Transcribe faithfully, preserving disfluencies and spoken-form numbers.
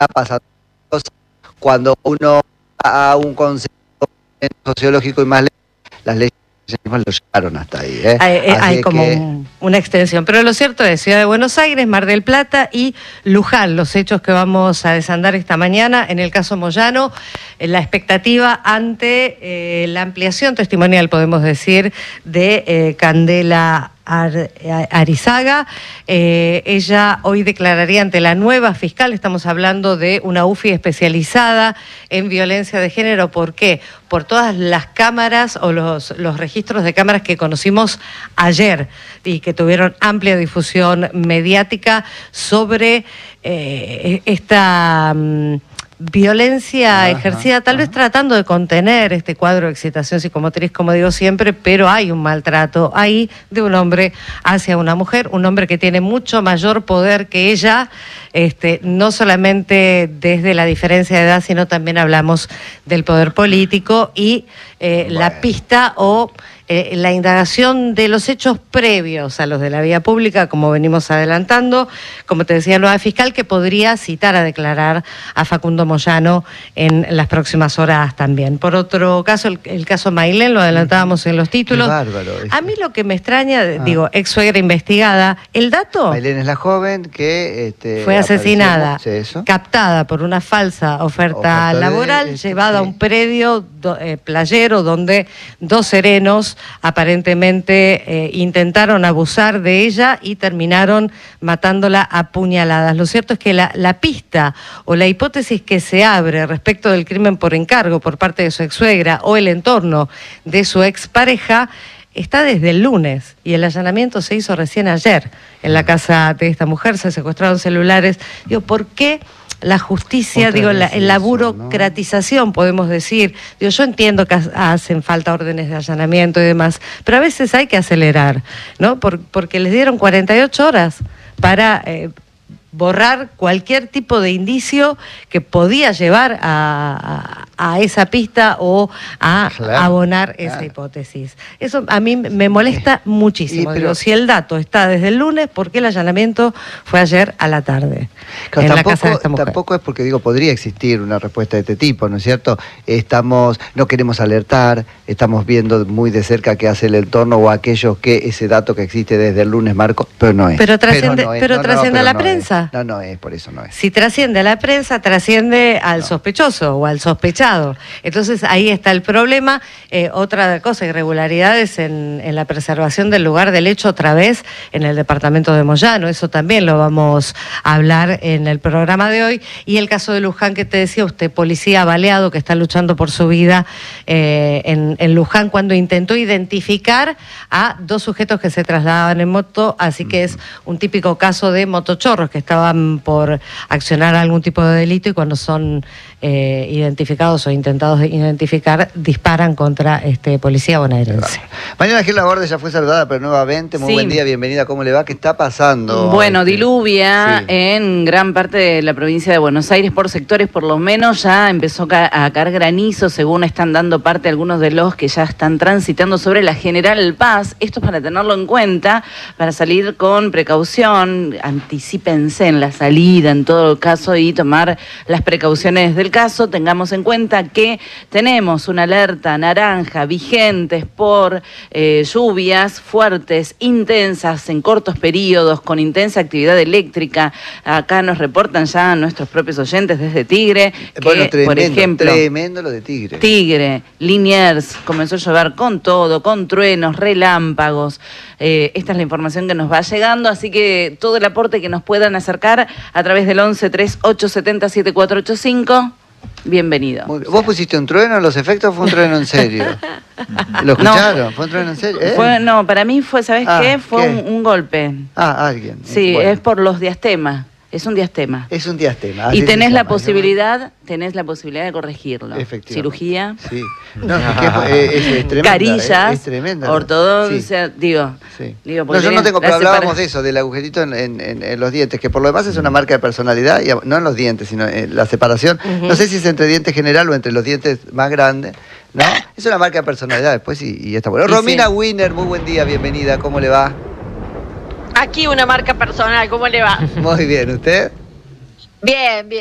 pasando cosas. Cuando uno va a un concepto sociológico y más lejos, las leyes lo llevaron hasta ahí. ¿eh? Hay, hay como que... un, una extensión. Pero lo cierto es Ciudad de Buenos Aires, Mar del Plata y Luján, los hechos que vamos a desandar esta mañana. En el caso Moyano, la expectativa ante eh, la ampliación testimonial, podemos decir, de eh, Candela Ar, Arizaga. Eh, ella hoy declararía ante la nueva fiscal. Estamos hablando de una U F I especializada en violencia de género. ¿Por qué? Por todas las cámaras o los, los registros de cámaras que conocimos ayer y que tuvieron amplia difusión mediática sobre eh, esta... Um, violencia ajá, ejercida, tal ajá. vez tratando de contener este cuadro de excitación psicomotriz, como digo siempre, pero hay un maltrato ahí de un hombre hacia una mujer, un hombre que tiene mucho mayor poder que ella, este, no solamente desde la diferencia de edad, sino también hablamos del poder político y eh, bueno. la pista o eh, la indagación de los hechos previos a los de la vía pública, como venimos adelantando, como te decía, nueva fiscal que podría citar a declarar a Facundo Moyano en las próximas horas también. Por otro caso, el, el caso Mailén, lo adelantábamos en los títulos. Qué bárbaro. A mí lo que me extraña, ah. digo, ex suegra investigada, el dato... Mailén es la joven que... Este, fue asesinada, ¿eso? captada por una falsa oferta, oferta laboral, de, llevada sí. a un predio do, eh, playero donde dos serenos aparentemente eh, intentaron abusar de ella y terminaron matándola a puñaladas. Lo cierto es que la, la pista o la hipótesis que se abre respecto del crimen por encargo por parte de su ex suegra o el entorno de su expareja está desde el lunes y el allanamiento se hizo recién ayer en la casa de esta mujer, se secuestraron celulares. Digo, ¿por qué la justicia, Otra digo, la, la burocratización, ¿no? podemos decir? Digo, yo entiendo que hacen falta órdenes de allanamiento y demás, pero a veces hay que acelerar, ¿no? Por, porque les dieron cuarenta y ocho horas para... Eh, borrar cualquier tipo de indicio que podía llevar a, a, a esa pista o a claro, abonar esa claro. hipótesis. Eso a mí me molesta muchísimo. Y, pero, Digo, si el dato está desde el lunes, ¿por qué el allanamiento fue ayer a la tarde claro, en tampoco, la casa de esta mujer? Tampoco es porque, digo, podría existir una respuesta de este tipo, ¿no es cierto? Estamos, no queremos alertar, estamos viendo muy de cerca qué hace el entorno o aquellos que ese dato que existe desde el lunes, Marco, pero no es. Pero trasciende, pero, no pero no, trasciende no, a la no prensa. Es. No, no es, por eso no es. Si trasciende a la prensa, trasciende al no. sospechoso o al sospechado. Entonces ahí está el problema. Eh, otra cosa, irregularidades en, en la preservación del lugar del hecho otra vez en el departamento de Moyano. Eso también lo vamos a hablar en el programa de hoy. Y el caso de Luján que te decía usted, policía baleado que está luchando por su vida eh, en, en Luján cuando intentó identificar a dos sujetos que se trasladaban en moto. Así que es un típico caso de motochorros que estaban por accionar algún tipo de delito y cuando son eh, identificados o intentados de identificar, disparan contra este policía bonaerense. Mañana Gil Laborde ya fue saludada, pero nuevamente, muy sí. buen día, bienvenida, ¿cómo le va? ¿Qué está pasando? Bueno, este... diluvia sí. en gran parte de la provincia de Buenos Aires, por sectores por lo menos, ya empezó a caer granizo, según están dando parte algunos de los que ya están transitando sobre la General Paz. Esto es para tenerlo en cuenta, para salir con precaución, anticípense en la salida en todo caso y tomar las precauciones del caso. Tengamos en cuenta que tenemos una alerta naranja vigentes por eh, lluvias fuertes, intensas, en cortos periodos, con intensa actividad eléctrica. Acá nos reportan ya nuestros propios oyentes desde Tigre, que, bueno, tremendo, por ejemplo, tremendo lo de Tigre. Tigre, Liniers, comenzó a llover con todo, con truenos, relámpagos. Eh, esta es la información que nos va llegando, así que todo el aporte que nos puedan acercar a través del once, tres, ocho, setenta, siete, cuatro, ocho, cinco, bienvenido. ¿Vos pusiste un trueno en los efectos o fue un trueno en serio? ¿Lo escucharon? No, ¿fue un trueno en serio? ¿Eh? Fue, no, para mí fue, ¿sabés ah, qué? Fue un, un golpe. Ah, alguien. Sí, bueno. Es por los diastemas. Es un diastema. Es un diastema. Y tenés la posibilidad, tenés la posibilidad de corregirlo. Cirugía. Sí. No, es, es, es tremenda, carillas, es, es tremenda, ortodoncia, sí. digo. Sí. digo no, yo no tengo, pero hablábamos de eso, del agujerito en, en, en, en los dientes, que por lo demás es una marca de personalidad, y no en los dientes, sino en la separación. Uh-huh. No sé si es entre diente general o entre los dientes más grandes, ¿no? Es una marca de personalidad después y, y está bueno. Y Romina sí. Winner, muy buen día, bienvenida, ¿cómo le va? Aquí una marca personal, ¿cómo le va? Muy bien, ¿usted? Bien, bien.